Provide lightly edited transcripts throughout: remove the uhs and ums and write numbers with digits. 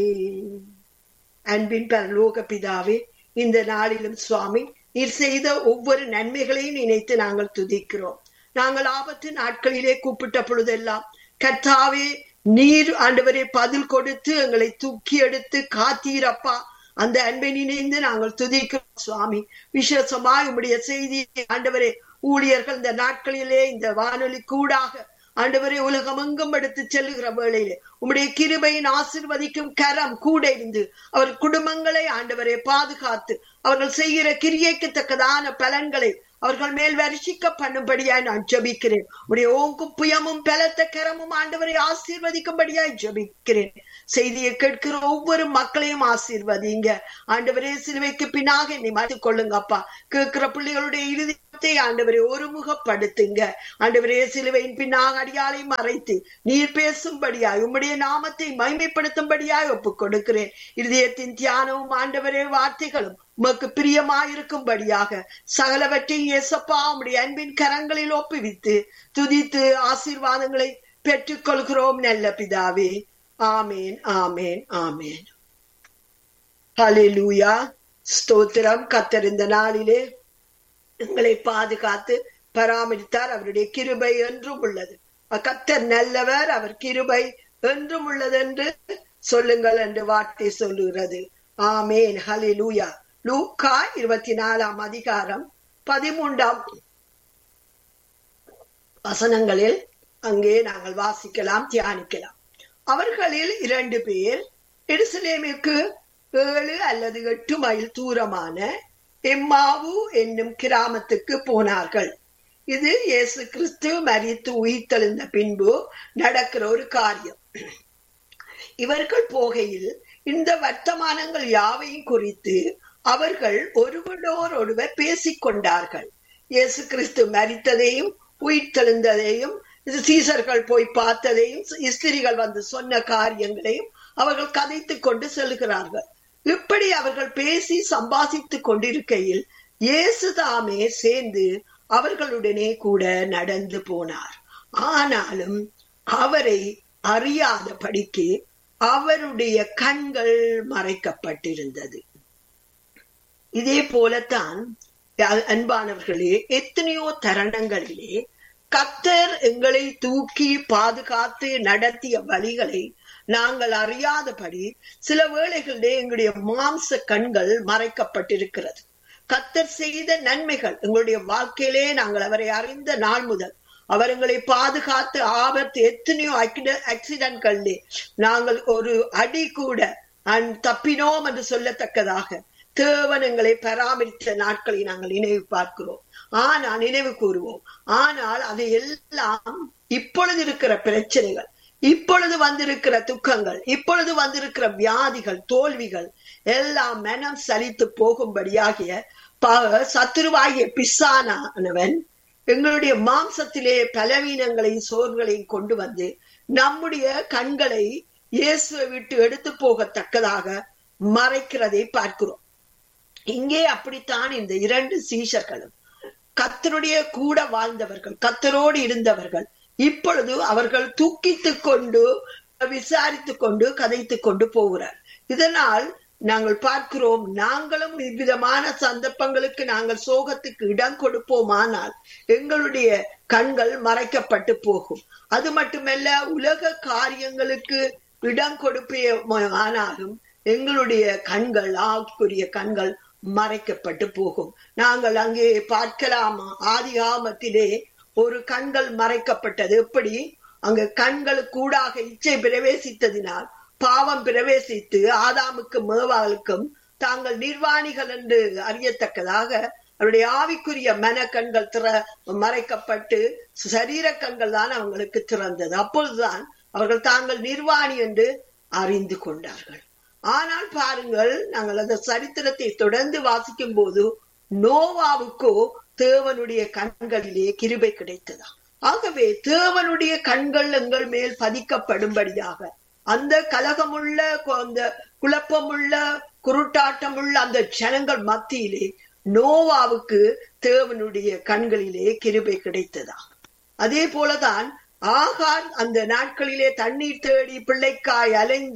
அன்பின் பரலோக பிதாவே, இந்த நாளிலும் சுவாமி நீர் செய்த ஒவ்வொரு நன்மைகளையும் நினைத்து நாங்கள் துதிக்கிறோம். நாங்கள் ஆபத்து நாட்களிலே கூப்பிட்ட பொழுதெல்லாம் கர்த்தாவே நீர் ஆண்டவரே பதில் கொடுத்து எங்களை தூக்கி எடுத்து காத்தீரப்பா. அந்த அன்பை நினைந்து நாங்கள் துதிக்கிறோம் சுவாமி. விசேஷமாய் உம்முடைய செய்தி ஆண்டவரே ஊழியர்கள் இந்த நாட்களிலே இந்த வானொலி கூடாக ஆண்டவரே உலகமெங்கும் எடுத்து செல்லுகிற வேளையிலே உம்முடைய கிருபையின் ஆசீர்வதிக்கும் கரம் கூட இருந்து அவர் குடும்பங்களை ஆண்டவரே பாதுகாத்து அவர்கள் செய்கிற கிரியைக்கு தக்கதான பலன்களை அவர்கள் மேல் வருஷிக்க பண்ணும்படியாய் நான் ஜெபிக்கிறேன். உடைய ஓங்கும் புயமும் பலத்த கரமும் ஆண்டவரை ஆசீர்வதிக்கும்படியாய் ஜெபிக்கிறேன். செய்தியை கேட்கிற ஒவ்வொரு மக்களையும் ஆசீர்வதிங்க ஆண்டவரே. சிலுவைக்கு பின்னாக என்னை மாற்றிக் கொள்ளுங்க அப்பா. கேட்கிற பிள்ளைகளுடைய இருதயத்தை ஆண்டவரே ஒருமுகப்படுத்துங்க ஆண்டவரே. சிலுவையின் பின்னாக அடியாலை மறைத்து நீர் பேசும்படியாய் உம்முடைய நாமத்தை மகிமைப்படுத்தும்படியாய் ஒப்புக் கொடுக்கிறேன். இருதயத்தின் தியானமும் ஆண்டவரே வார்த்தைகளும் உமக்கு பிரியமாயிருக்கும்படியாக சகலவற்றையும் இயேசப்பா உம்முடைய அன்பின் கரங்களில் ஒப்புவித்து துதித்து ஆசீர்வாதங்களை பெற்றுக் கொள்கிறோம் நல்ல பிதாவே. ஆமேன், ஆமேன், ஆமேன். ஹல்லேலூயா. ஸ்தோத்திரம். கர்த்தர் இந்த நாளிலே எங்களை பாதுகாத்து பராமரித்தார். அவருடைய கிருபை என்றும் உள்ளது. கர்த்தர் நல்லவர், அவர் கிருபை என்றும் உள்ளது என்று சொல்லுங்கள் என்று வார்த்தை சொல்லுகிறது. ஆமேன். ஹல்லேலூயா. லூக்கா 24 அதிகாரம் 13 வசனங்களில் அங்கே நாங்கள் வாசிக்கலாம், தியானிக்கலாம். அவர்களில் 2 பேர் எருசலேமிற்கு 7 அல்லது 8 மைல் தூரமான எம்மாவு என்னும் கிராமத்துக்கு போனார்கள். இது இயேசு கிறிஸ்து மரித்து உயிர்த்தெழுந்த பின்பு நடக்கிற ஒரு காரியம். இவர்கள் போகையில் இந்த வர்த்தமானங்கள் யாவையும் குறித்து அவர்கள் ஒருவரோடொருவர் பேசிக் கொண்டார்கள். இயேசு கிறிஸ்து மரித்ததையும் உயிர்த்தெழுந்ததையும் சீசர்கள் போய் பார்த்ததையும் ஸ்திரீகள் வந்து சொன்ன காரியங்களையும் அவர்கள் கதைத்துக் கொண்டு செல்கிறார்கள். இப்படி அவர்கள் பேசி சம்பாதித்துக் கொண்டிருக்கையில் இயேசு தாமே சேர்ந்து அவர்களுடனே கூட நடந்து போனார். ஆனாலும் அவரை அறியாதபடிக்கு அவருடைய கண்கள் மறைக்கப்பட்டிருந்தது. இதே போலத்தான் அன்பானவர்களே, எத்தனையோ தருணங்களிலே கர்த்தர் எங்களை தூக்கி பாதுகாத்து நடத்திய வழிகளை நாங்கள் அறியாதபடி சில வேளைகளிலே எங்களுடைய மாம்ச கண்கள் மறைக்கப்பட்டிருக்கிறது. கர்த்தர் செய்த நன்மைகள் எங்களுடைய வாழ்க்கையிலே நாங்கள் அவரை அறிந்த நாள் முதல் அவர் எங்களை பாதுகாத்து ஆபத்து எத்தனையோ ஆக்சிடென்ட்களிலே நாங்கள் ஒரு அடி கூட தப்பினோம் என்று சொல்லத்தக்கதாக தேவன் எங்களை பராமரித்த நாட்களை நாங்கள் நினைவு பார்க்கிறோம். நினைவு கூறுவோம். ஆனால் அது எல்லாம் இப்பொழுது இருக்கிற பிரச்சனைகள், இப்பொழுது வந்திருக்கிற துக்கங்கள், இப்பொழுது வந்திருக்கிற வியாதிகள், தோல்விகள் எல்லாம் மனம் சலித்து போகும்படியாகிய சத்துருவாகிய பிசானானவன் எங்களுடைய மாம்சத்திலே பலவீனங்களையும் சோர்வுகளையும் கொண்டு வந்து நம்முடைய கண்களை இயேசுவை விட்டு எடுத்து போகத்தக்கதாக மறைக்கிறதை பார்க்கிறோம். இங்கே அப்படித்தான் இந்த 2 சீஷர்களும் கர்த்தருடைய கூட வாழ்ந்தவர்கள், கர்த்தரோடு இருந்தவர்கள், இப்பொழுது அவர்கள் தூக்கித்துக் கொண்டு விசாரித்துக் கொண்டு கதைத்துக் கொண்டு போகிறார். இதனால் நாங்கள் பார்க்கிறோம், நாங்களும் இவ்விதமான சந்தர்ப்பங்களுக்கு நாங்கள் சோகத்துக்கு இடம் கொடுப்போமானால் எங்களுடைய கண்கள் மறைக்கப்பட்டு போகும். அது மட்டுமல்ல, உலக காரியங்களுக்கு இடம் கொடுப்பேனாலும் எங்களுடைய கண்கள், ஆக்குரிய கண்கள் மறைக்கப்பட்டு போகும். நாங்கள் அங்கே பார்க்கலாமா, ஆதியாகமத்திலே ஒரு கண்கள் மறைக்கப்பட்டது. எப்படி? அங்க கண்களுக்கூடாக இச்சை பிரவேசித்ததினால் பாவம் பிரவேசித்து ஆதாமுக்கும் மேவாளுக்கும் தாங்கள் நிர்வாணிகள் என்று அறியத்தக்கதாக அவருடைய ஆவிக்குரிய மன கண்கள் மறைக்கப்பட்டு சரீர கண்கள் தான் அவங்களுக்கு திறந்தது. அப்பொழுதுதான் அவர்கள் தாங்கள் நிர்வாணி என்று அறிந்து கொண்டார்கள். ஆனால் பாருங்கள், நாங்கள் அந்த சரித்திரத்தை தொடர்ந்து வாசிக்கும் போது நோவாவுக்கோ தேவனுடைய கண்களிலே கிருபை கிடைத்ததா. ஆகவே தேவனுடைய கண்கள் எங்கள் மேல் பதிக்கப்படும்படியாக அந்த கலகமுள்ள, அந்த குழப்பமுள்ள, குருட்டாட்டமுள்ள அந்த ஜனங்கள் மத்தியிலே நோவாவுக்கு தேவனுடைய கண்களிலே கிருபை கிடைத்ததா. அதே போலதான் ஆகார் அந்த நாட்களிலே தண்ணீர் தேடி பிள்ளைக்காய் அலைந்து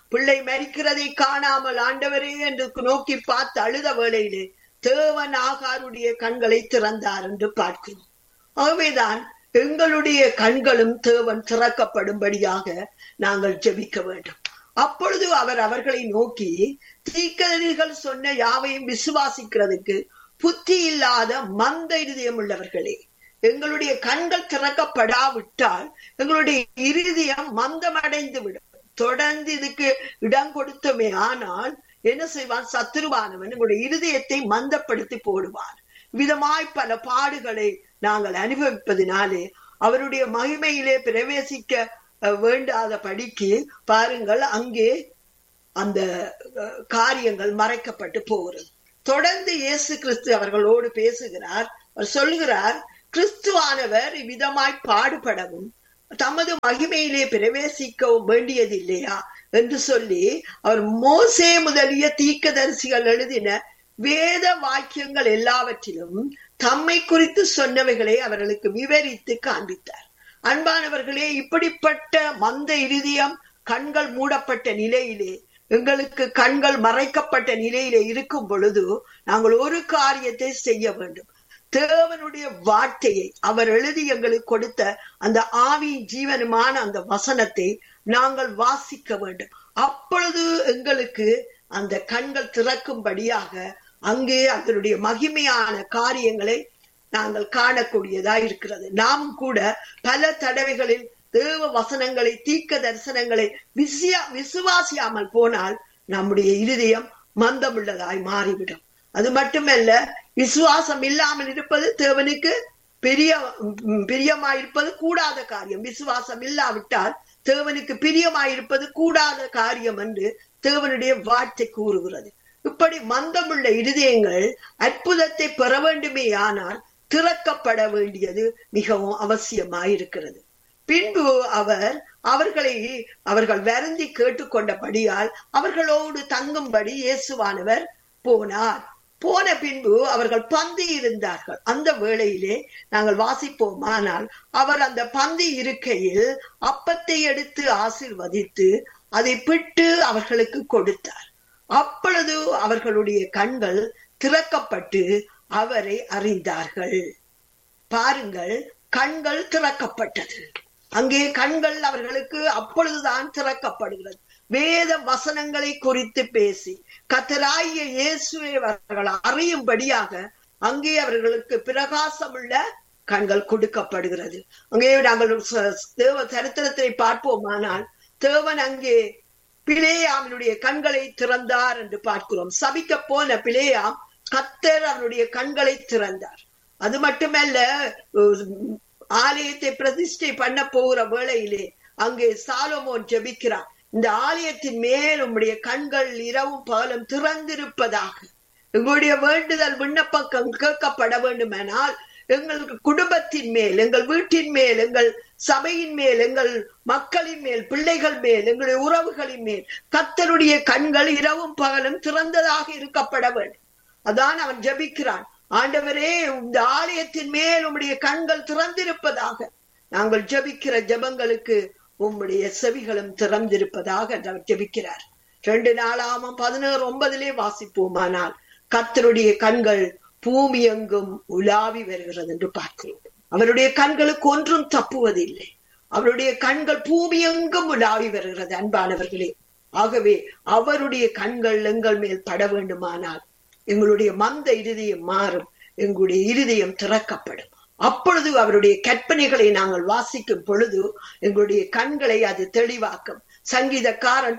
பிள்ளை மரிக்கிறதை காணாமல் ஆண்டவரே என்று நோக்கி பார்த்து அழுத வேளையிலே தேவன் ஆகாருடைய கண்களை திறந்தார் என்று பார்க்கிறோம். ஆகவேதான் எங்களுடைய கண்களும் தேவன் திறக்கப்படும்படியாக நாங்கள் ஜெபிக்க வேண்டும். அப்பொழுது அவர் அவர்களை நோக்கி, தீர்க்கதரிசிகள் சொன்ன யாவையும் விசுவாசிக்கிறதுக்கு புத்தி இல்லாத மந்த இருதயம் உள்ளவர்களே, எங்களுடைய கண்கள் திறக்கப்படாவிட்டால் எங்களுடைய இருதயம் மந்தமடைந்து விடும். தொடர்ந்து இதுக்கு இடம் கொடுத்தோமே ஆனால் என்ன செய்வான்? சத்துருவானவன் எங்களுடைய இருதயத்தை மந்தப்படுத்தி போடுவான். விதமாய் பல பாடுகளை நாங்கள் அனுபவிப்பதினாலே அவருடைய மகிமையிலே பிரவேசிக்க வேண்டாத படிக்கு பாருங்கள், அங்கே அந்த காரியங்கள் மறைக்கப்பட்டு போகிறது. தொடர்ந்து இயேசு கிறிஸ்து அவர்களோடு பேசுகிறார். அவர் சொல்லுகிறார், கிறிஸ்துவானவர் இவ்விதமாய் பாடுபடவும் தமது மகிமையிலே பிரவேசிக்கவும் வேண்டியது இல்லையா என்று சொல்லி அவர் மோசே முதலிய தீர்க்கதரிசிகள் எழுதின வேத வாக்கியங்கள் எல்லாவற்றிலும் தம்மை குறித்து சொன்னவைகளை அவர்களுக்கு விவரித்து காண்பித்தார். அன்பானவர்களே, இப்படிப்பட்ட மந்த இருதயம், கண்கள் மூடப்பட்ட நிலையிலே, எங்களுக்கு கண்கள் மறைக்கப்பட்ட நிலையிலே இருக்கும் பொழுது நாங்கள் ஒரு காரியத்தை செய்ய வேண்டும். தேவனுடைய வார்த்தையை அவர் எழுதி எங்களுக்கு கொடுத்த அந்த ஆவியின் ஜீவனுமான அந்த வசனத்தை நாங்கள் வாசிக்க வேண்டும். அப்பொழுது எங்களுக்கு அந்த கண்கள் திறக்கும்படியாக அங்கே அதனுடைய மகிமையான காரியங்களை நாங்கள் காணக்கூடியதா இருக்கிறது. நாம் கூட பல தடவைகளில் தேவ வசனங்களை, தீர்க்க தரிசனங்களை விசுவாசியாமல் போனால் நம்முடைய இருதயம் மந்தமுள்ளதாய் மாறிவிடும். அது மட்டுமல்ல, விசுவாசம் இல்லாமல் இருப்பது தேவனுக்கு பிரியமாயிருப்பது கூடாத காரியம். விசுவாசம் இல்லாவிட்டால் தேவனுக்கு பிரியமாயிருப்பது கூடாத காரியம் என்று தேவனுடைய வார்த்தை கூறுகிறது. இப்படி மந்தமுள்ள இருதயங்கள் அற்புதத்தை பெற வேண்டுமே ஆனால் திறக்கப்பட வேண்டியது மிகவும் அவசியமாயிருக்கிறது. பின்பு அவர்கள் வருந்தி கேட்டுக்கொண்டபடியால் அவர்களோடு தங்கும்படி இயேசுவானவர் போனார். போன பின்பு அவர்கள் பந்தி இருந்தார்கள். அந்த வேளையிலே நாங்கள் வாசிப்போமானால், அவர் அந்த பந்தி இருக்கையில் அப்பத்தை எடுத்து ஆசீர்வதித்து அதை பிட்டு அவர்களுக்கு கொடுத்தார். அப்பொழுது அவர்களுடைய கண்கள் திறக்கப்பட்டு அவரை அறிந்தார்கள். பாருங்கள், கண்கள் திறக்கப்பட்டது. அங்கே கண்கள் அவர்களுக்கு அப்பொழுதுதான் திறக்கப்படுகிறது. வேத வசனங்களை குறித்து பேசி கர்த்தராகிய இயேசுவை அவர்கள் அறியும்படியாக அங்கே அவர்களுக்கு பிரகாசமுள்ள கண்கள் கொடுக்கப்படுகிறது. அங்கே நாங்கள் தேவ சரித்திரத்தை பார்ப்போமானால், தேவன் அங்கே பிலேயாமினுடைய கண்களை திறந்தார் என்று பார்க்கிறோம். சபிக்க போன பிலேயாம் கர்த்தர் அவனுடைய கண்களை திறந்தார். அது மட்டுமல்ல, ஆலயத்தை பிரதிஷ்டை பண்ண போகிற வேளையிலே அங்கே சாலமோன் ஜெபிக்கிறார், இந்த ஆலயத்தின் மேல் உம்முடைய கண்கள் இரவும் பகலும் திறந்திருப்பதாக. எங்களுடைய வேண்டுதல் விண்ணப்பம் கேட்கப்பட வேண்டுமானால் எங்களுக்கு குடும்பத்தின் மேல், எங்கள் வீட்டின் மேல், எங்கள் சபையின் மேல், எங்கள் மக்களின் மேல், பிள்ளைகள் மேல், எங்களுடைய உறவுகளின் மேல் கர்த்தருடைய கண்கள் இரவும் பகலும் திறந்ததாக இருக்கப்பட வேண்டும். அதான் அவன் ஜெபிக்கிறான், ஆண்டவரே இந்த ஆலயத்தின் மேல் உம்முடைய கண்கள் திறந்திருப்பதாக. நாங்கள் ஜெபிக்கிற ஜெபங்களுக்கு உம்முடைய செவிகளும் திறந்திருப்பதாக என்று அவர் ஜெபிக்கிறார். 2 நாளாகமம் 11:9 வாசிப்போமானால், கர்த்தருடைய கண்கள் பூமி எங்கும் உலாவி வருகிறது என்று பார்க்கிறோம். அவருடைய கண்களுக்கு ஒன்றும் தப்புவதில்லை. அவருடைய கண்கள் பூமி எங்கும் உலாவி வருகிறது. அன்பானவர்களே, ஆகவே அவருடைய கண்கள் எங்கள் மேல் பட வேண்டுமானால் எங்களுடைய மந்த இருதயம் மாறும், எங்களுடைய இருதயம் திறக்கப்படும். அப்பொழுது அவருடைய கற்பனைகளை நாங்கள் வாசிக்கும் பொழுது எங்களுடைய கண்களை அது தெளிவாக்கும். சங்கீதக்காரன்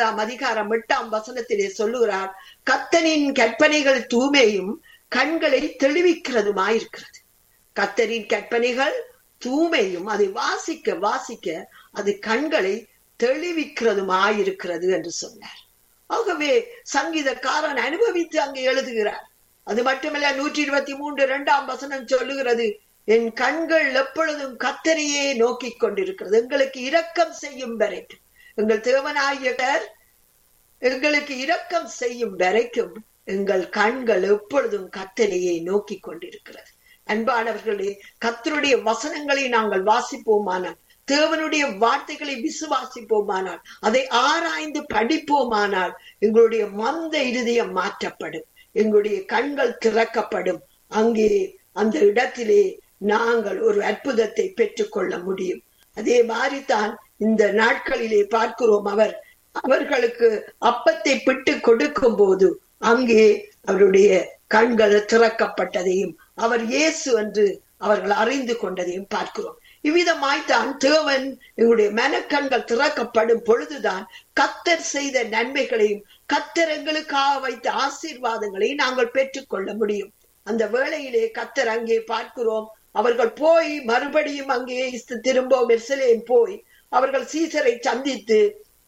19:8 சொல்லுகிறார், கர்த்தரின் கற்பனைகள் தூய்மையும் கண்களை தெளிவிக்கிறதுமாயிருக்கிறது. கர்த்தரின் கற்பனைகள் தூய்மையும், அதை வாசிக்க வாசிக்க அது கண்களை தெளிவிக்கிறதுமாயிருக்கிறது என்று சொன்னார். ஆகவே சங்கீதக்காரன் அனுபவித்து அங்கே எழுதுகிறார். அது மட்டுமல்ல, 123:2 சொல்லுகிறது, என் கண்கள் எப்பொழுதும் கர்த்தரையே நோக்கி கொண்டிருக்கிறது. எங்களுக்கு இரக்கம் செய்யும் வரைக்கும், எங்கள் தேவனாகிய எங்களுக்கு இரக்கம் செய்யும் வரைக்கும் எங்கள் கண்கள் எப்பொழுதும் கர்த்தரையே நோக்கி கொண்டிருக்கிறது. அன்பானவர்களே, கர்த்தருடைய வசனங்களை நாங்கள் வாசிப்போமானால் தேவனுடைய வார்த்தைகளை விசுவாசிப்போமானால், அதை ஆராய்ந்து படிப்போமானால், எங்களுடைய மந்த இருதயம் மாற்றப்படும், எங்களுடைய கண்கள் திறக்கப்படும். அங்கே அந்த இடத்திலே நாங்கள் ஒரு அற்புதத்தை பெற்றுக்கொள்ள முடியும். அதே மாதிரிதான் இந்த நாட்களிலே பார்க்கிறோம். அவர்களுக்கு அப்பத்தை பிட்டு கொடுக்கும் போது அங்கே அவருடைய கண்கள் திறக்கப்பட்டதையும் அவர் இயேசு என்று அவர்கள் அறிந்து கொண்டதையும் பார்க்கிறோம். இவ்விதமாய்த்தான் தேவன் எங்களுடைய மனக்கண்கள் திறக்கப்படும் பொழுதுதான் கர்த்தர் செய்த நன்மைகளையும் கர்த்தர் எங்களுக்காக வைத்த ஆசீர்வாதங்களையும் நாங்கள் பெற்றுக்கொள்ள முடியும். அந்த வேளையிலே கர்த்தர் அங்கே பார்க்கிறோம், அவர்கள் போய் மறுபடியும் அங்கே திரும்ப எருசலேம் போய் அவர்கள் சீசரை சந்தித்து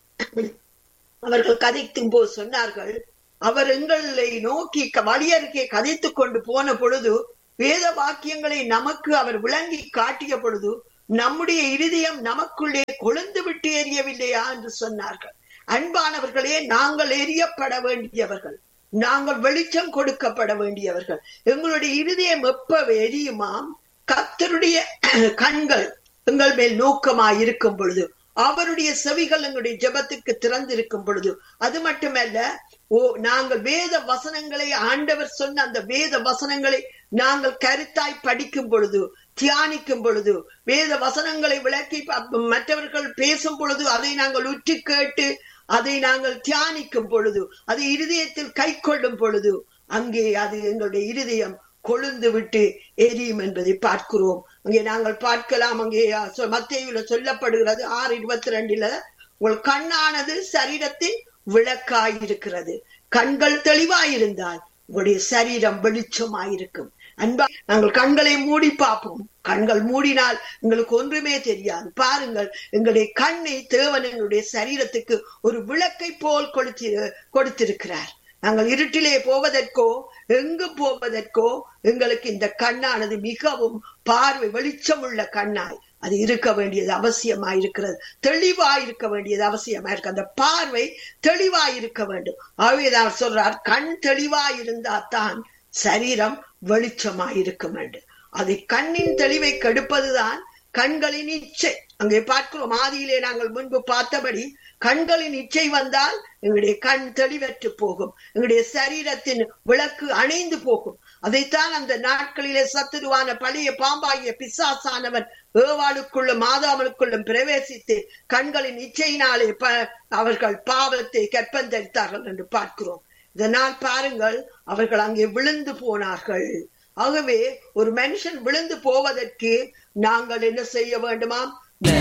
அவர்கள் கதைக்கும் போது சொன்னார்கள், அவர் எங்களை நோக்கி வழியருகே கதைத்துக் கொண்டு போன பொழுது வேத வாக்கியங்களை நமக்கு அவர் விளங்கி காட்டிய பொழுது நம்முடைய இருதயம் நமக்குள்ளே கொழுந்து விட்டு எரியவில்லையா என்று சொன்னார்கள். அன்பானவர்களே, நாங்கள் எரியப்பட வேண்டியவர்கள், நாங்கள் வெளிச்சம் கொடுக்கப்பட வேண்டியவர்கள். எங்களுடைய இருதயம் எப்ப எரியுமாம்? கர்த்தருடைய கண்கள் எங்கள் மேல் நோக்கமாய் இருக்கும் பொழுது, அவருடைய செவிகள் எங்களுடைய ஜெபத்துக்கு திறந்திருக்கும் பொழுது, அது மட்டுமல்ல, நாங்கள் வேத வசனங்களை, ஆண்டவர் சொன்ன அந்த வேத வசனங்களை நாங்கள் கருத்தாய் படிக்கும் பொழுது, தியானிக்கும் பொழுது, வேத வசனங்களை விளக்கி மற்றவர்கள் பேசும் பொழுது அதை நாங்கள் உற்று கேட்டு அதை நாங்கள் தியானிக்கும் பொழுது, அதை இருதயத்தில் கை கொள்ளும் பொழுது, அங்கே அது எங்களுடைய இருதயம் கொழுந்து விட்டு எரியும் என்பதை பார்க்கிறோம். அங்கே நாங்கள் பார்க்கலாம், அங்கே மத்தேயுல சொல்லப்படுகிறது 6:22, உங்கள் கண்ணானது சரீரத்தின் விளக்காயிருக்கிறது. கண்கள் தெளிவாயிருந்தால் உங்களுடைய சரீரம் வெளிச்சமாயிருக்கும். அன்பா, நாங்கள் கண்களை மூடி பார்ப்போம். கண்கள் மூடினால் எங்களுக்கு ஒன்றுமே தெரியாது. பாருங்கள், எங்களுடைய கண்ணை தேவன் எங்களுடைய சரீரத்துக்கு ஒரு விளக்கை போல் கொடுத்திருக்கிறார். நாங்கள் இருட்டிலே போவதற்கோ எங்கு போவதற்கோ எங்களுக்கு இந்த கண்ணானது மிகவும் பார்வை வெளிச்சமுள்ள கண்ணாய் அது இருக்க வேண்டியது அவசியமாயிருக்கிறது. தெளிவாயிருக்க வேண்டியது அவசியமாயிருக்கு. அந்த பார்வை தெளிவாயிருக்க வேண்டும். ஆகவேதான் சொல்றார், கண் தெளிவாயிருந்தால்தான் சரீரம் வெளிச்சமாயிருக்க வேண்டும். அது கண்ணின் தெளிவை கெடுப்பதுதான் கண்களின் இச்சை. அங்கே பார்க்கிறோம், ஆதியிலே நாங்கள் முன்பு பார்த்தபடி கண்களின் இச்சை வந்தால் எங்களுடைய கண் தெளிவற்று போகும், எங்களுடைய சரீரத்தின் விளக்கு அணைந்து போகும். அதைத்தான் அந்த நாட்களிலே சத்துருவான பழைய பாம்பாகிய பிசாசானவன் ஏவாளுக்குள்ளும் ஆதாமுக்குள்ளும் பிரவேசித்து கண்களின் இச்சையினாலே அவர்கள் பாவத்தை கற்பந்தரித்தார்கள் என்று பார்க்கிறோம். இதனால் பாருங்கள், அவர்கள் அங்கே விழுந்து போனார்கள். ஆகவே ஒரு மனுஷன் விழுந்து போவதற்கு நாங்கள் என்ன செய்ய வேண்டுமாம்?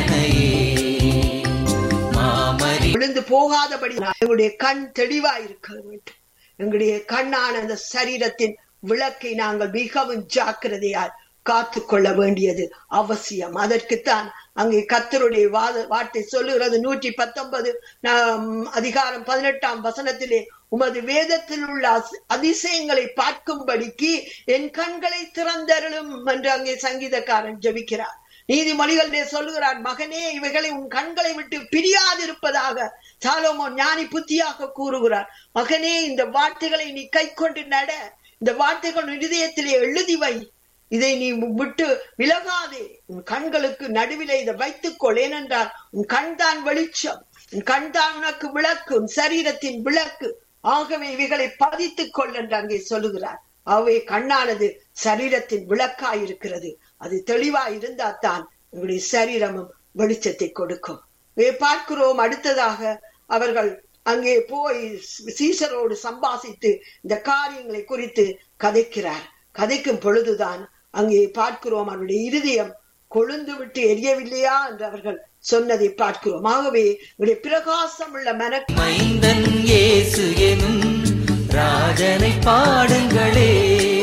விழுந்து போகாதபடி எங்களுடைய கண் தெளிவா இருக்க வேண்டும். எங்களுடைய கண்ணான அந்த சரீரத்தின் விளக்கை நாங்கள் மிகவும் ஜாக்கிரதையால் காத்து கொள்ள வேண்டியது அவசியம். அதற்குத்தான் அங்கே கர்த்தருடைய வார்த்தை சொல்லுகிறது. 119 அதிகாரம் 18ஆம் வசனத்திலே, உமது வேதத்தில் உள்ள அதிசயங்களை பார்க்கும்படிக்கு என் கண்களை திறந்தருளும் என்று அங்கே சங்கீதக்காரன் ஜெபிக்கிறார். நீதிமொழிகளிலே சொல்லுகிறார், மகனே, இவைகளை உன் கண்களை விட்டு பிரியாதிருப்பதாக சாலோமோன் ஞானி புத்தியாக கூறுகிறார். மகனே, இந்த வார்த்தைகளை நீ கை கொண்டு நட, இந்த வார்த்தைகள் இருதயத்திலே எழுதி வை, இதை நீ விட்டு விலகாதே, உன் கண்களுக்கு நடுவிலே இதை வைத்துக்கொள். ஏனென்றால் உன் கண் தான் வெளிச்சம், உன் கண் தான் உனக்கு விளக்கு, உன் சரீரத்தின் விளக்கு. ஆகவே இவைகளை பதித்துக் கொள் என்று அங்கே சொல்லுகிறார். ஆகவே கண்ணானது சரீரத்தின் விளக்காயிருக்கிறது. அது தெளிவா இருந்தால்தான் உங்களுடைய சரீரமும் வெளிச்சத்தை கொடுக்கும். பார்க்கிறோம், அடுத்ததாக அவர்கள் அங்கே போய் சீசரோடு சம்பாசித்து இந்த காரியங்களை குறித்து கதைக்கும் பொழுதுதான் அங்கே பார்க்கிறோம், அவருடைய இருதயம் கொழுந்து விட்டு எரியவில்லையா என்று அவர்கள் சொன்னதை பார்க்கிறோம். ஆகவே உடைய பிரகாசம் உள்ள மைந்தன் இயேசு எனும் ராஜனை பாடுங்களே.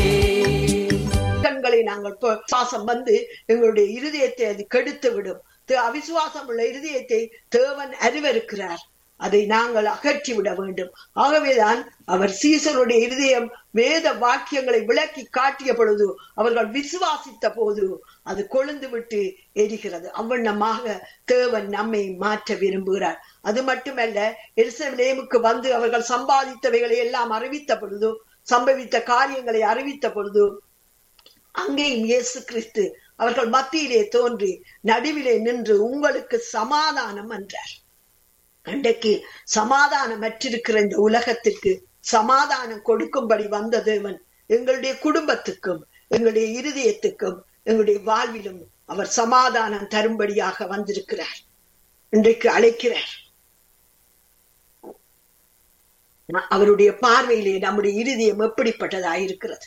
கண்களை நாங்கள் விசுவாசம் வந்து எங்களுடைய இருதயத்தை அது கெடுத்து விடும். அவிசுவாசம் உள்ள இருதயத்தை தேவன் அறிவருக்கிறார். அதை நாங்கள் அகற்றி விட வேண்டும். ஆகவேதான் அவர் சீசருடைய இருதயம் வேத வாக்கியங்களை விளக்கி காட்டிய பொழுது அவர்கள் விசுவாசித்த போது அது கொழுந்து விட்டு எரிகிறது. அவ்வண்ணமாக தேவன் நம்மை மாற்ற விரும்புகிறார். அது மட்டுமல்ல, எருசலேமுக்கு வந்து அவர்கள் சம்பாதித்தவைகளை எல்லாம் அறிவித்த பொழுது, சம்பவித்த காரியங்களை அறிவித்த பொழுது, அங்கேயும் இயேசு கிறிஸ்து அவர்கள் மத்தியிலே தோன்றி நடுவிலே நின்று உங்களுக்கு சமாதானம் என்றார். அன்றைக்கு சமாதானம் அற்றிருக்கிற இந்த உலகத்திற்கு சமாதானம் கொடுக்கும்படி வந்த தேவன் எங்களுடைய குடும்பத்துக்கும் எங்களுடைய இருதயத்துக்கும் எங்களுடைய வாழ்விலும் அவர் சமாதானம் தரும்படியாக வந்திருக்கிறார். இன்றைக்கு அழைக்கிறார். அவருடைய பார்வையிலே நம்முடைய இருதயம் எப்படிப்பட்டதாயிருக்கிறது?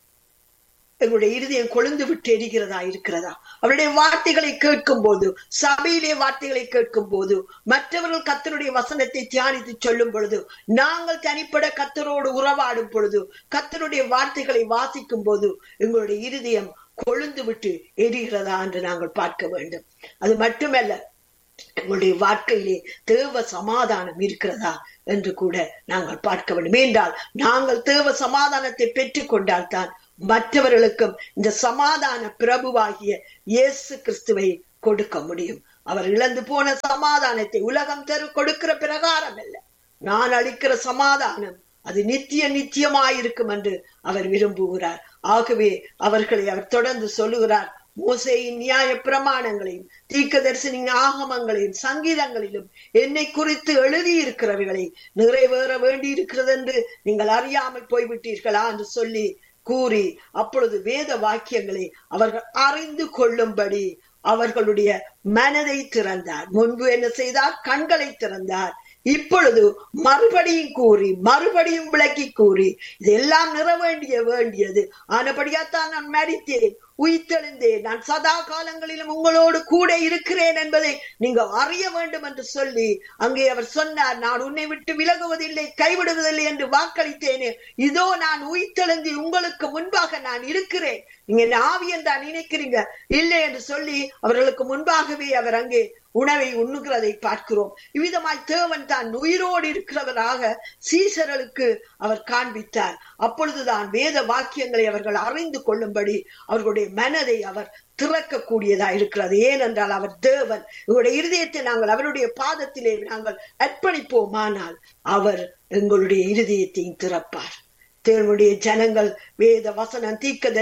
எங்களுடைய இருதயம் கொழுந்து விட்டு எரிகிறதா இருக்கிறதா? அவருடைய வார்த்தைகளை கேட்கும் போது, சபையிலே வார்த்தைகளை கேட்கும் போது, மற்றவர்கள் கர்த்தருடைய வசனத்தை தியானித்து சொல்லும் பொழுது, நாங்கள் தனிப்பட கர்த்தரோடு உறவாடும் பொழுது, கர்த்தருடைய வார்த்தைகளை வாசிக்கும் போது எங்களுடைய இருதயம் கொழுந்து விட்டு எரிகிறதா என்று நாங்கள் பார்க்க வேண்டும். அது மட்டுமல்ல, எங்களுடைய வாழ்க்கையிலே தேவ சமாதானம் இருக்கிறதா என்று கூட நாங்கள் பார்க்க வேண்டும். என்றால் நாங்கள் தேவ சமாதானத்தை பெற்றுக் கொண்டால்தான் மற்றவர்களுக்கும் இந்த சமாதான பிரபுவாகிய இயேசு கிறிஸ்துவை கொடுக்க முடியும். அவர் இழந்து போன சமாதானத்தை உலகம் கொடுக்கிற பிரகாரம் அல்ல, நான் அளிக்கிற சமாதானம் அது நித்தியமாயிருக்கும் என்று அவர் விரும்புகிறார். ஆகவே அவர்களை அவர் தொடர்ந்து சொல்லுகிறார், மோசேயின் நியாய பிரமாணங்களையும் தீர்க்கதரிசனின் ஆகமங்களையும் சங்கீதங்களிலும் என்னை குறித்து எழுதியிருக்கிறவைகளை நிறைவேற வேண்டி இருக்கிறது என்று நீங்கள் அறியாமல் போய்விட்டீர்களா என்று சொல்லி கூறி, அப்பொழுது வேத வாக்கியங்களை அவர்கள் அறிந்து கொள்ளும்படி அவர்களுடைய மனதை திறந்தார். முன்பு என்ன செய்தார்? கண்களை திறந்தார். இப்பொழுது மறுபடியும் கூறி மறுபடியும் விளக்கி கூறி இதெல்லாம் வேண்டியது ஆனபடியாத்தான் நான் மரித்தேன், உயிர்த்தெழுந்தேன், நான் சதா காலங்களிலும் உங்களோடு கூட இருக்கிறேன் என்பதை நீங்க அறிய வேண்டும் என்று சொல்லி அங்கே அவர் சொன்னார், நான் உன்னை விட்டு விலகுவதில்லை, கைவிடுவதில்லை என்று வாக்களித்தேனே, இதோ நான் உயிர்த்தெழுந்தி உங்களுக்கு முன்பாக நான் இருக்கிறேன், நீங்க என்ன ஆவி என்றா நினைக்கிறீங்க இல்லை என்று சொல்லி அவர்களுக்கு முன்பாகவே அவர் அங்கே உணவை உண்ணுகிறதை பார்க்கிறோம். இவ்விதமாய் தேவன் தான் உயிரோடு இருக்கிறவராக சீசர்களுக்கு அவர் காண்பித்தார். அப்பொழுதுதான் வேத வாக்கியங்களை அவர்கள் அறிந்து கொள்ளும்படி அவர்களுடைய மனதை அவர் திறக்கக்கூடியதா இருக்கிறது. ஏனென்றால் அவர் தேவன். எங்களுடைய இருதயத்தை நாங்கள் அவருடைய பாதத்திலே நாங்கள் அர்ப்பணிப்போமானால் அவர் எங்களுடைய இருதயத்தையும் திறப்பார். தேவனுடைய ஜனங்கள் வேத வசனம்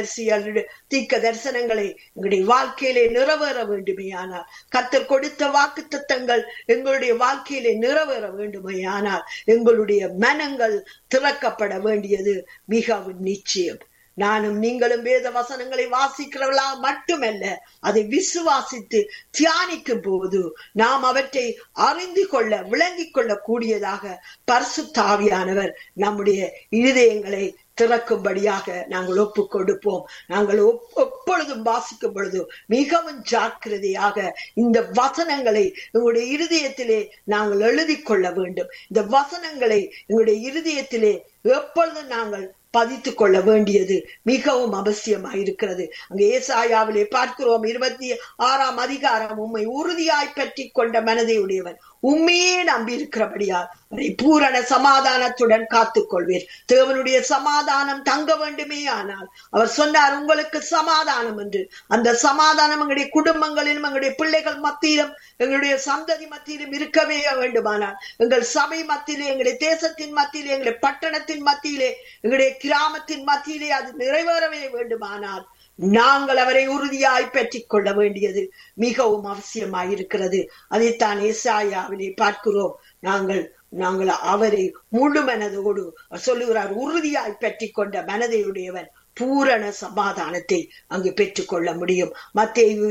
தீர்க்க தரிசனங்களை எங்களுடைய வாழ்க்கையிலே நிறைவேற வேண்டுமையானால், கர்த்தர் கொடுத்த வாக்குத்தத்தங்கள் எங்களுடைய வாழ்க்கையிலே நிறைவேற வேண்டுமையானால் எங்களுடைய மனங்கள் திறக்கப்பட வேண்டியது மிகவும் நிச்சயம். நானும் நீங்களும் வேத வசனங்களை வாசிக்கிறவர்களா மட்டுமல்ல, அதை விசுவாசித்து தியானிக்கும் போது நாம் அவற்றை அறிந்து கொள்ள விளங்கிக் கொள்ள கூடியதாக பரிசுத்த ஆவியானவர் நம்முடைய இருதயங்களை திறக்கும்படியாக நாங்கள் ஒப்பு கொடுப்போம். நாங்கள் எப்பொழுதும் வாசிக்கும் பொழுது மிகவும் ஜாக்கிரதையாக இந்த வசனங்களை எங்களுடைய இருதயத்திலே நாங்கள் எழுதி கொள்ள வேண்டும். இந்த வசனங்களை எங்களுடைய இருதயத்திலே எப்பொழுதும் நாங்கள் பதித்துக் கொள்ள வேண்டியது மிகவும் அவசியமாயிருக்கிறது. அங்கே ஏசாயாவிலே பார்க்கிறோம், 26ஆம் அதிகாரம், உம்மை உறுதியாய் பற்றி கொண்ட மனதை உடையவன் உண்மையே நம்பி இருக்கிறபடியால் அவரை பூரண சமாதானத்துடன் காத்துக் கொள்வீர். தேவனுடைய சமாதானம் தங்க வேண்டுமே ஆனால் அவர் சொன்னார், உங்களுக்கு சமாதானம் என்று. அந்த சமாதானம் எங்களுடைய குடும்பங்களிலும் எங்களுடைய பிள்ளைகள் மத்தியிலும் எங்களுடைய சந்ததி மத்தியிலும் இருக்கவே வேண்டுமானால், எங்கள் சபை மத்தியிலே, எங்களுடைய தேசத்தின் மத்தியிலே, எங்களுடைய பட்டணத்தின் மத்தியிலே, எங்களுடைய கிராமத்தின் மத்தியிலே அது நிறைவேறவே வேண்டுமானால் நாங்கள் அவரை உறுதியாய் பெற்றுக் கொள்ள வேண்டியது மிகவும் அவசியமாயிருக்கிறது. அதைத்தான் ஏசாயாவிலே பார்க்கிறோம். நாங்கள் அவரை முழு மனதோடு சொல்லுகிறார், உறுதியாய் பெற்றுக் கொண்ட மனதையுடையவன் பூரண சமாதானத்தை அங்கு பெற்றுக் கொள்ள முடியும். மத்தேயு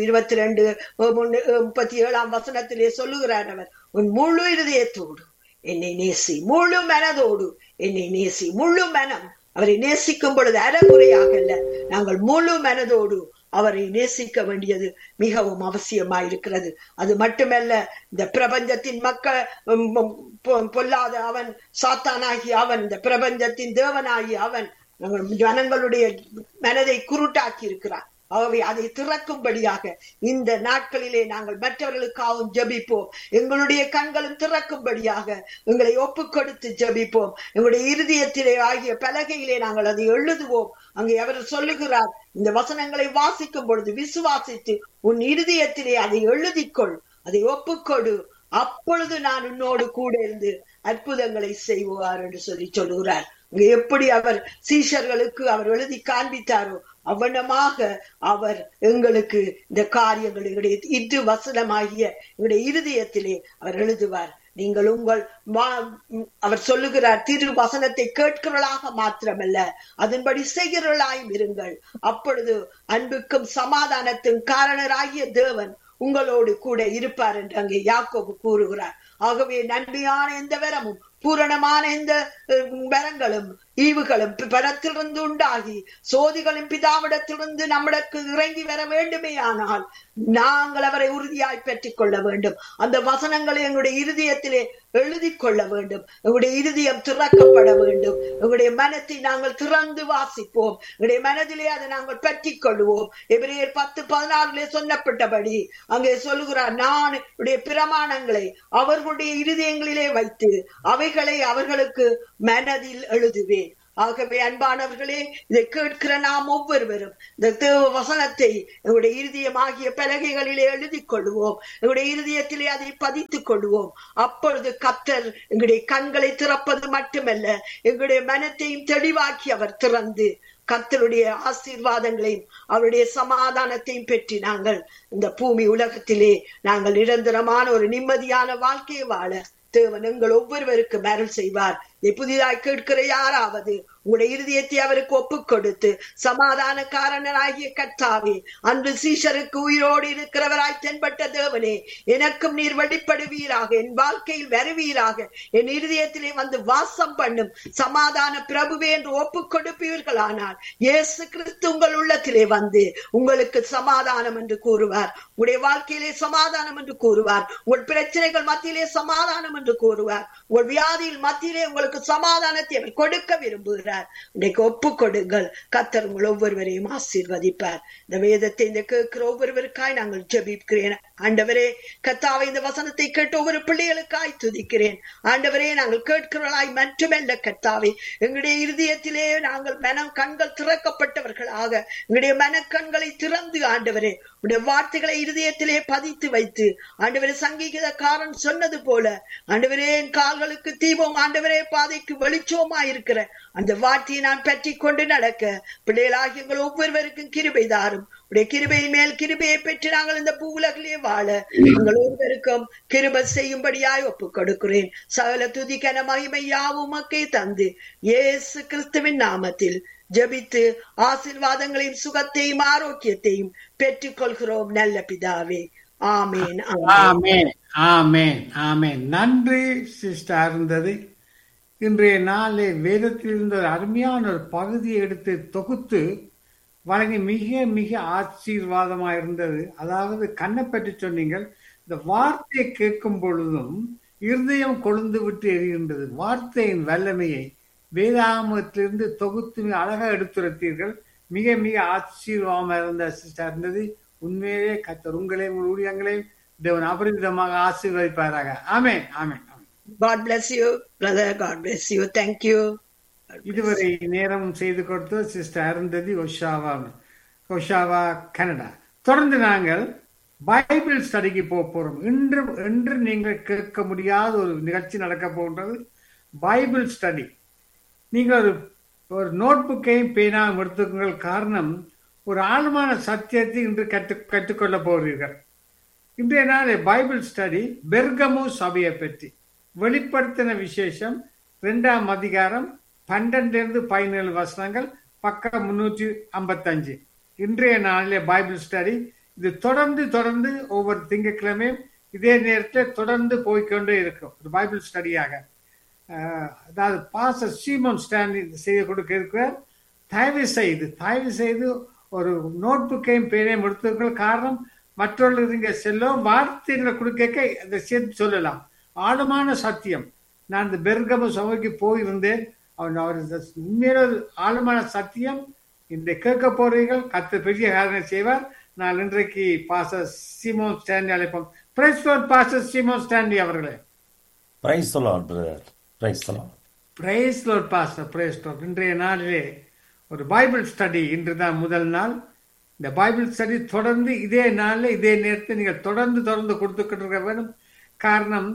22:37 வசனத்திலே சொல்லுகிறார், அவர் உன் முழு இருதயத்தோடு என்னை நேசி, முழு மனதோடு என்னை நேசி. முழு மனம் அவரை நேசிக்கும் பொழுது அறகுறையாக அல்ல, நாங்கள் முழு மனதோடு அவரை நேசிக்க வேண்டியது மிகவும் அவசியமாயிருக்கிறது. அது மட்டுமல்ல, இந்த பிரபஞ்சத்தின் மக்கள் பொல்லாத அவன், சாத்தானாகி அவன், இந்த பிரபஞ்சத்தின் தேவனாகி அவன் ஜனங்களுடைய மனதை குருட்டாக்கி இருக்கிறார். ஆகவே அதை திறக்கும்படியாக இந்த நாட்களிலே நாங்கள் மற்றவர்களுக்காகவும் ஜெபிப்போம். எங்களுடைய கண்களும் திறக்கும்படியாக எங்களை ஒப்பு கொடுத்து ஜெபிப்போம். எங்களுடைய இருதயத்திலே ஆகிய பலகையிலே நாங்கள் அதை எழுதுவோம். அங்கே அவர் சொல்லுகிறார், இந்த வசனங்களை வாசிக்கும் பொழுது விசுவாசித்து உன் இருதயத்திலே அதை எழுதிக்கொள், அதை ஒப்புக்கொடு, அப்பொழுது நான் உன்னோடு கூட இருந்து அற்புதங்களை செய்வார் என்று சொல்லுகிறார். எப்படி அவர் சீஷர்களுக்கு அவர் எழுதி காண்பித்தாரோ அவனமாக அவர் எங்களுக்கு இந்த காரியங்கள் எங்களுடைய இது வசனமாகிய எங்களுடைய இருதயத்திலே அவர் எழுதுவார். நீங்கள் அவர் சொல்லுகிறார், திரு வசனத்தை கேட்கிறவர்களாக மாத்திரமல்ல அதன்படி செய்கிறவர்களாயும் இருங்கள், அப்பொழுது அன்புக்கும் சமாதானத்தின் காரணராகிய தேவன் உங்களோடு கூட இருப்பார் என்று அங்கே யாக்கோபு கூறுகிறார். ஆகவே நன்மையான எந்த வரமும் பூரணமான எந்த வரங்களும் ஈவுகளும் பரத்திலிருந்து உண்டாகி சோதிகளும் பிதாவிடத்திலிருந்து நம்மளுக்கு இறங்கி வர வேண்டுமே. ஆனால் நாங்கள் அவரை உறுதியாய் பெற்றுக் கொள்ள வேண்டும். அந்த வசனங்களை எங்களுடைய இருதயத்திலே எழுதி கொள்ள வேண்டும். எங்களுடைய இருதயம் திறக்கப்பட வேண்டும். எங்களுடைய மனத்தை நாங்கள் திறந்து வாசிப்போம். எங்களுடைய மனதிலே அதை நாங்கள் பற்றி கொள்வோம். எபிரேயர் 10:16 சொன்னப்பட்டபடி அங்கே சொல்லுகிறார், நான் உடைய பிரமாணங்களை அவர்களுடைய இருதயங்களிலே வைத்து அவைகளை அவர்களுக்கு மனதில் எழுதுவேன். ஆகவே அன்பானவர்களே, இதை கேட்கிற நாம் ஒவ்வொருவரும் இந்த தேவ வசனத்தை எங்களுடைய இருதயமாகிய பலகைகளிலே எழுதி கொள்வோம். எங்களுடைய இருதயத்திலே அதை பதித்துக் கொள்வோம். அப்பொழுது கர்த்தர் எங்களுடைய கண்களை திறப்பது மட்டுமல்ல, எங்களுடைய மனத்தையும் தெளிவாக்கி அவர் திறந்து கர்த்தருடைய ஆசீர்வாதங்களையும் அவருடைய சமாதானத்தையும் பெற்றி நாங்கள் இந்த பூமி உலகத்திலே நாங்கள் நிரந்தரமான ஒரு நிம்மதியான வாழ்க்கையை வாழ தேவன் எங்கள் ஒவ்வொருவருக்கும் அருள் செய்வார். புதிதாய் கேட்கிற யாராவது உங்களுடைய இருதயத்தை அவருக்கு ஒப்புக் கொடுத்து, சமாதான காரணராகிய கர்த்தாவே, அன்று சீஷருக்கு உயிரோடு இருக்கிறவராய் தென்பட்ட தேவனே, எனக்கும் நீர் வெளிப்படுவீராக, என் வாழ்க்கையில் வருவீராக, என் இருதயத்திலே வந்து வாசம் பண்ணும் சமாதான பிரபுவே என்று ஒப்புக் கொடுப்பீர்களானால் இயேசு கிறிஸ்து உங்கள் உள்ளத்திலே வந்து உங்களுக்கு சமாதானம் என்று கூறுவார். உங்களுடைய வாழ்க்கையிலே சமாதானம் என்று கூறுவார். உங்கள் பிரச்சனைகள் மத்தியிலே சமாதானம் என்று கூறுவார். உங்கள் வியாதியில் மத்தியிலே உங்களுக்கு சமாதானத்தை அவர் கொடுக்க விரும்புகிறார். இன்னைக்கு ஒப்பு கொடுங்கள். கர்த்தர் உங்கள் ஒவ்வொருவரையும் ஆசீர்வதிப்பார். இந்த வேதத்தை இந்த கேட்கிற ஒவ்வொருவருக்காய் நாங்கள் ஜெபிக்கிறேன். ஆண்டவரே, கர்த்தாவே, இந்த வசனத்தை கேட்டு ஒவ்வொரு பிள்ளைகளுக்காய் துதிக்கிறேன். ஆண்டவரே, நாங்கள் கேட்கிறவர்களாய் மட்டுமல்ல கர்த்தாவே, எங்களுடைய இருதயத்திலே நாங்கள் கண்கள் திறக்கப்பட்டவர்களாக எங்களுடைய மனக்கண்களை திறந்து ஆண்டவரே உடைய வார்த்தைகளை இருதயத்திலே பதித்து வைத்து ஆண்டவரே, சங்கீதக்காரன் சொன்னது போல ஆண்டவரே, என் கால்களுக்கு தீபம், ஆண்டவரே பாதைக்கு வெளிச்சமா இருக்கிற அந்த வார்த்தையை நான் பற்றி கொண்டு நடக்க பிள்ளைகளாகி எங்கள் ஒவ்வொருவருக்கும் கிருபை தாரும். உடைய கிருபையின் மேல் கிருபையை பெற்று நாங்கள் இந்த பூவுலகிலே வாழ எங்கள் ஒவ்வொருவருக்கும் கிருபை செய்யும்படியாய் ஒப்புக் கொடுக்கிறேன். சகல துதி கன மகிமை யாவும் உமக்கே தந்து இயேசு கிறிஸ்துவின் நாமத்தில் ஜெபித்து ஆசீர்வாதங்களையும் சுகத்தையும் ஆரோக்கியத்தையும் பெற்றுக் கொள்கிறோம் நல்ல பிதாவே. ஆமேன், ஆமேன், ஆமேன், ஆமேன். நன்றி சிஸ்டர். இருந்தது இன்றைய நாளே வேதத்தில் இருந்த ஒரு அருமையான ஒரு பகுதியை எடுத்து தொகுத்து வழங்கி மிக மிக ஆசீர்வாதமாக இருந்தது. அதாவது கண்ணை பற்றி சொன்னீங்கள். இந்த வார்த்தையை கேட்கும் பொழுதும் இருதயம் கொழுந்து விட்டு எரிகின்றது. வார்த்தையின் வல்லமையை வேதாகமத்திலிருந்து தொகுத்து அழகாக எடுத்துரைத்தீர்கள். மிக மிக ஆசீர்வாதமாக இருந்த சிஸ்டர் இருந்தது. உண்மையிலே கர்த்தர் உங்களையும் ஊழியங்களையும் தேவன் அபரிவிதமாக ஆசீர்வதிப்பாராக. ஆமென், ஆமென். God bless you, brother. God bless you. Thank you. இதுவரை நேரம் செய்து கொடுத்து சிஸ்டர் அருந்ததி ஒஷாவா, கனடா. தொடர்ந்து நாங்கள் பைபிள் ஸ்டடிக்கு போறோம். இன்று நீங்கள் கேட்க முடியாத ஒரு நிகழ்ச்சி நடக்க போன்றது பைபிள் ஸ்டடி. நீங்கள் ஒரு நோட் புக்கையும் பேனாவும் எடுத்துக்கொங்கள். காரணம், ஒரு ஆழமான சத்தியத்தை இன்று கற்றுக்கொள்ள போகிறீர்கள். இன்றைய நாளே பைபிள் ஸ்டடி பெர்கமு சபையை பற்றி வெளிப்படுத்தின விசேஷம் 2ஆம் அதிகாரம் 12-17 வசனங்கள், பக்கம் 355. இன்றைய நாளிலே பைபிள் ஸ்டடி இது தொடர்ந்து ஒவ்வொரு திங்கட்கிழமையும் இதே நேரத்தில் தொடர்ந்து போய்கொண்டே இருக்கும். ஒரு பைபிள் ஸ்டடியாக அதாவது பாஸ்டர் சீமோன் ஸ்டான்லி செய்து கொடுக்க இருக்கிறார். தயவு செய்து ஒரு நோட் புக்கையும் பேனையும் எடுத்துக்கள். காரணம், மற்றவர்கள் இங்கே செல்லும் வார்த்தைகளை கொடுக்க அதை சேர்த்து சொல்லலாம். ஆழமான சத்தியம். நான் இந்த பெர்கமு சபைக்கு போயிருந்தேன். அவர் உண்மையில ஆழமான சத்தியம் இந்த கேட்க போறீர்கள். கர்த்தர் பெரிய காரணம் செய்வார். நான் இன்றைக்கு பாஸ்டர் சீமோன் ஸ்டான்லி அழைப்போம். பிரைஸ் லார்ட் பாஸ்டர் சீமோன் ஸ்டான்லி அவர்களே. Price Lord brother. Price Lord. Price Lord pastor. Price Lord. இன்றைய நாளிலே ஒரு பைபிள் ஸ்டடி. இன்று தான் முதல் நாள். இந்த பைபிள் ஸ்டடி தொடர்ந்து இதே நாளில் இதே நேரத்தில் நீங்கள் தொடர்ந்து கொடுத்துக்கிட்டு இருக்க வேண்டும். காரணம்,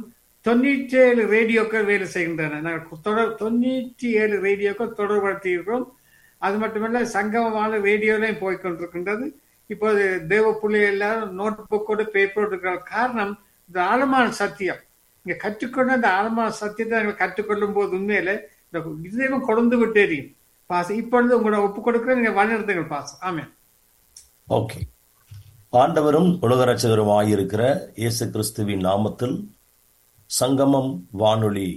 97 ரேடியோக்கள் வேலை செய்கின்றன. நாங்கள் 97 ரேடியோக்கள் தொடர்படுத்தி இருக்கிறோம். அது மட்டுமல்ல சங்கமமான ரேடியோலையும் போய்கொண்டிருக்கின்றது. இப்போது தேவ பிள்ளை எல்லாரும் நோட் புக்கோடு பேப்பரோடு இருக்கிற காரணம் இந்த ஆழமான சத்தியம். இங்க கற்றுக்கொண்ட அந்த ஆழமான சத்தியத்தை நாங்கள் கற்றுக்கொள்ளும் போது உண்மையில இந்த இதயம் கொண்டு விட்டு எரியும். பாசம் இப்பொழுது உங்களோட ஒப்பு கொடுக்கிற நீங்க வழிநடத்துங்கள் பாசம். ஆமென். ஓகே. ஆண்டவரும் உலக ரட்சகரும் ஆயிருக்கிற இயேசு கிறிஸ்துவின் நாமத்தில் சங்கமம் வானொலி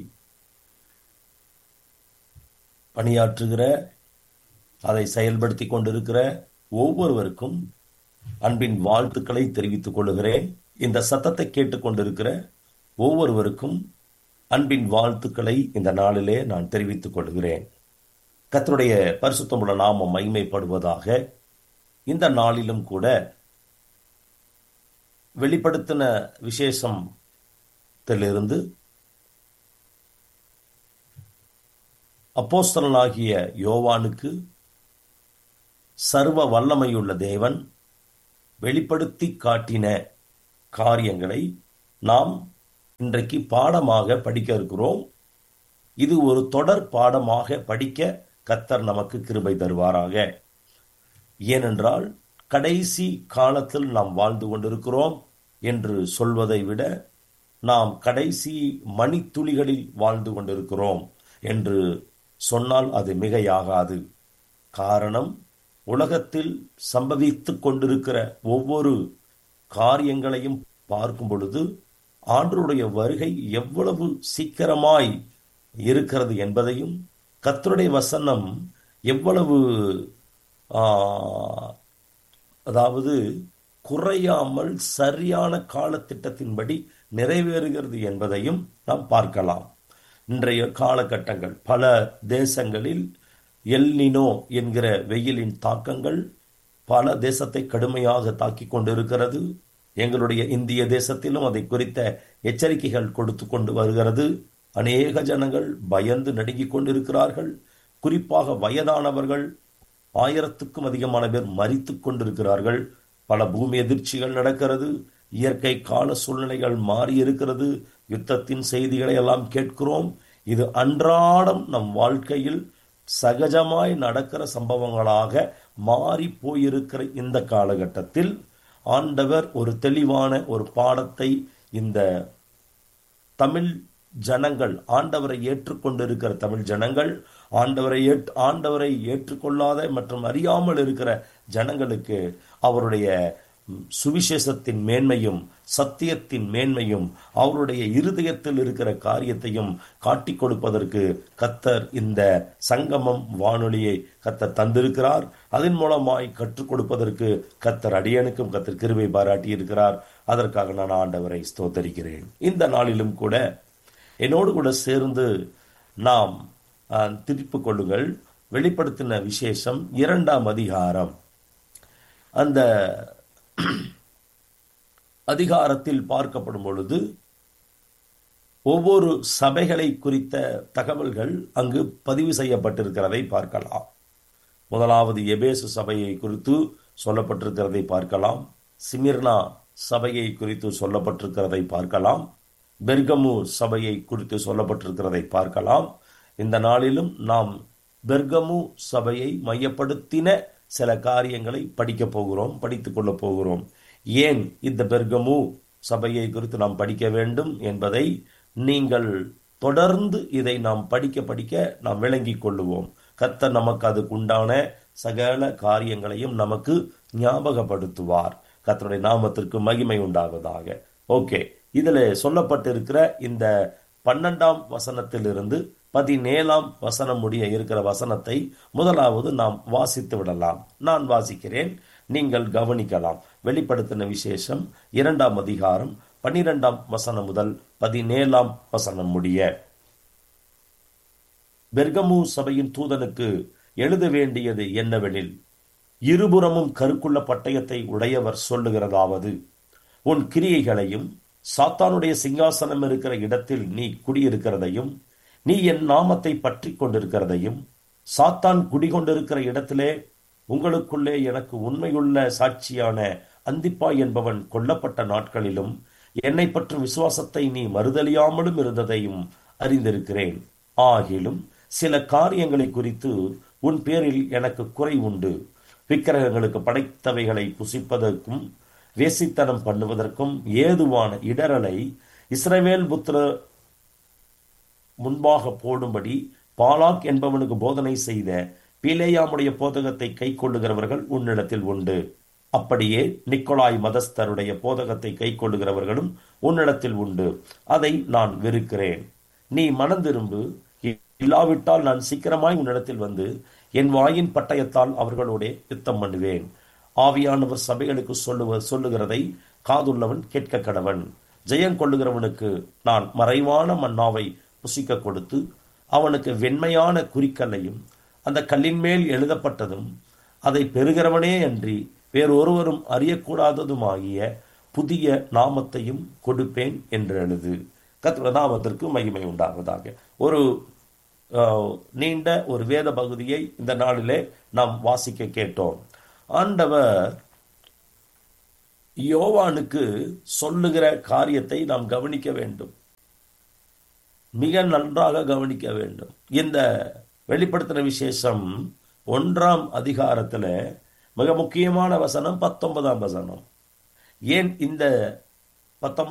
பணியாற்றுகிற, அதை செயல்படுத்தி கொண்டிருக்கிற ஒவ்வொருவருக்கும் அன்பின் வாழ்த்துக்களை தெரிவித்துக் கொள்கிறேன். இந்த சத்தத்தை கேட்டுக்கொண்டிருக்கிற ஒவ்வொருவருக்கும் அன்பின் வாழ்த்துக்களை இந்த நாளிலே நான் தெரிவித்துக் கொள்கிறேன். கர்த்தருடைய பரிசுத்தமுள்ள நாமம் மகிமைப்படுவதாக. இந்த நாளிலும் கூட வெளிப்படுத்தின விசேஷத்திலிருந்து அப்போஸ்தலனாகிய யோவானுக்கு சர்வ வல்லமையுள்ள தேவன் வெளிப்படுத்தி காட்டின காரியங்களை நாம் இன்றைக்கு பாடமாக படிக்க இருக்கிறோம். இது ஒரு தொடர் பாடமாக படிக்க கர்த்தர் நமக்கு கிருபை தருவாராக. ஏனென்றால் கடைசி காலத்தில் நாம் வாழ்ந்து கொண்டிருக்கிறோம் என்று சொல்வதை விட நாம் கடைசி மணித்துளிகளில் வாழ்ந்து கொண்டிருக்கிறோம் என்று சொன்னால் அது மிகையாகாது. காரணம், உலகத்தில் சம்பவித்துக் கொண்டிருக்கிற ஒவ்வொரு காரியங்களையும் பார்க்கும் பொழுது ஆண்டவருடைய வருகை எவ்வளவு சீக்கிரமாய் இருக்கிறது என்பதையும், கர்த்தருடைய வசனம் எவ்வளவு அதாவது குறையாமல் சரியான காலத்திட்டத்தின்படி நிறைவேறுகிறது என்பதையும் நாம் பார்க்கலாம். இன்றைய காலகட்டங்கள் பல தேசங்களில் எல்னினோ என்கிற வெயிலின் தாக்கங்கள் பல தேசத்தை கடுமையாக தாக்கிக் கொண்டிருக்கிறது. எங்களுடைய இந்திய தேசத்திலும் அதை குறித்த எச்சரிக்கைகள் கொடுத்து கொண்டு வருகிறது. அநேக ஜனங்கள் பயந்து நடுங்கிக் கொண்டிருக்கிறார்கள். குறிப்பாக வயதானவர்கள் 1000க்கும் அதிகமான பேர் மரித்துக் கொண்டிருக்கிறார்கள். பல பூமி எதிர்ச்சிகள் நடக்கிறது. இயற்கை கால சூழ்நிலைகள் மாறி இருக்கிறது. யுத்தத்தின் செய்திகளை எல்லாம் கேட்கிறோம். இது அன்றாடம் நம் வாழ்க்கையில் சகஜமாய் நடக்கிற சம்பவங்களாக மாறி போயிருக்கிற இந்த காலகட்டத்தில் ஆண்டவர் ஒரு தெளிவான ஒரு பாடத்தை இந்த தமிழ் ஜனங்கள், ஆண்டவரை ஏற்றுக்கொண்டிருக்கிற தமிழ் ஜனங்கள், ஆண்டவரை ஏற்றுக்கொள்ளாத மற்றும் அறியாமல் இருக்கிற ஜனங்களுக்கு அவருடைய சுவிசேஷத்தின் மேன்மையும் சத்தியத்தின் மேன்மையும் அவருடைய இருதயத்தில் இருக்கிற காரியத்தையும் காட்டிக் கொடுப்பதற்கு கர்த்தர் இந்த சங்கமம் வானொலியை கர்த்தர் தந்திருக்கிறார். அதன் மூலமாய் கற்றுக் கொடுப்பதற்கு கர்த்தர் அடியனுக்கும் கர்த்தர் கிருபை பாராட்டி இருக்கிறார். அதற்காக நான் ஆண்டவரை ஸ்தோத்தரிக்கிறேன். இந்த நாளிலும் கூட என்னோடு கூட சேர்ந்து நாம் திருப்பிக் கொள்ளுங்கள். வெளிப்படுத்தின விசேஷம் 2ஆம் அதிகாரம். அந்த அதிகாரத்தில் பார்க்கப்படும் பொழுது ஒவ்வொரு சபைகளை குறித்த தகவல்கள் அங்கு பதிவு செய்யப்பட்டிருக்கிறதை பார்க்கலாம். முதலாவது எபேசு சபையை குறித்து சொல்லப்பட்டிருக்கிறதை பார்க்கலாம். சிமிர்னா சபையை குறித்து சொல்லப்பட்டிருக்கிறதை பார்க்கலாம். பெர்கமு சபையை குறித்து சொல்லப்பட்டிருக்கிறதை பார்க்கலாம். இந்த நாளிலும் நாம் பெர்கமு சபையை மையப்படுத்தின சில காரியங்களை படிக்கப் போகிறோம், படித்துக் கொள்ள போகிறோம். ஏன் இந்த பெர்கமு சபையை குறித்து நாம் படிக்க வேண்டும் என்பதை நீங்கள் தொடர்ந்து இதை நாம் படிக்க நாம் விளங்கிக் கொள்ளுவோம். கர்த்தர் நமக்கு அதுக்கு உண்டான சகல காரியங்களையும் நமக்கு ஞாபகப்படுத்துவார். கர்த்தருடைய நாமத்திற்கு மகிமை உண்டாவதாக. ஓகே, இதில் சொல்லப்பட்டிருக்கிற இந்த 12ஆம் வசனத்திலிருந்து 17ஆம் வசனம் முடிய இருக்கிற வசனத்தை முதலாவது நாம் வாசித்து விடலாம். நான் வாசிக்கிறேன், நீங்கள் கவனிக்கலாம். வெளிப்படுத்தின விசேஷம் 2ஆம் அதிகாரம் 12ஆம் வசனம் முதல் 17ஆம் வசனம் முடிய. பெர்கமு சபையின் தூதனுக்கு எழுத வேண்டியது என்னவெனில், இருபுறமும் கருக்குள்ள பட்டயத்தை உடையவர் சொல்லுகிறதாவது, உன் கிரியைகளையும் சாத்தானுடைய சிங்காசனம் இருக்கிற இடத்தில் நீ குடியிருக்கிறதையும், நீ என் நாமத்தை பற்றி கொண்டிருக்கிறதையும், சாத்தான் குடிகொண்டிருக்கிற இடத்திலே உங்களுக்குள்ளே எனக்கு உண்மையுள்ள சாட்சியான அந்திப்பா என்பவன் கொல்லப்பட்ட நாட்களிலும் என்னை பற்றும் விசுவாசத்தை நீ மறுதலியாமலும் இருந்ததையும் அறிந்திருக்கிறேன். ஆகிலும் சில காரியங்களை குறித்து உன் பேரில் எனக்கு குறை உண்டு. விக்கிரகங்களுக்கு படைத்தவைகளை புசிப்பதற்கும் வேசித்தனம் பண்ணுவதற்கும் ஏதுவான இடரலை இஸ்ரவேல் புத்திரர் முன்பாக போடும்படி பாலாக் என்பவனுக்கு போதனை செய்த பிலேயாமுடைய போதகத்தை கை கொள்ளுகிறவர்கள் உன்னிடத்தில் உண்டு. அப்படியே நிக்கோலாய் மதஸ்தருடைய போதகத்தை கை கொள்ளுகிறவர்களும் உன்னிடத்தில் உண்டு. அதை நான் வெறுக்கிறேன். நீ மனந்திரும்பு, இல்லாவிட்டால் நான் சீக்கிரமாய் உன்னிடத்தில் வந்து என் வாயின் பட்டயத்தால் அவர்களோட யுத்தம் பண்ணுவேன். ஆவியானவர் சபைகளுக்கு சொல்லுகிறதை காதுள்ளவன் கேட்க கடவன். ஜெயம் கொள்ளுகிறவனுக்கு நான் மறைவான மன்னாவை புசிக்க கொடுத்து அவனுக்கு வெண்மையான குறிக்கல்லையும் அந்த கல்லின் மேல் எழுதப்பட்டதும் அதை பெறுகிறவனே அன்றி வேறொருவரும் அறியக்கூடாததுமாகிய புதிய நாமத்தையும் கொடுப்பேன் என்று எழுது. கர்த்தருடைய நாமத்திற்கு மகிமை உண்டாவதாக. ஒரு நீண்ட ஒரு வேத பகுதியை இந்த நாளிலே நாம் வாசிக்க கேட்டோம். ஆண்டவர் யோவானுக்கு சொல்லுகிற காரியத்தை நாம் கவனிக்க வேண்டும், மிக நன்றாக கவனிக்க வேண்டும். இந்த வெளிப்படுத்தின விசேஷம் 1ஆம் அதிகாரத்துல மிக முக்கியமான வசனம் 19ஆம் வசனம். ஏன் இந்த 19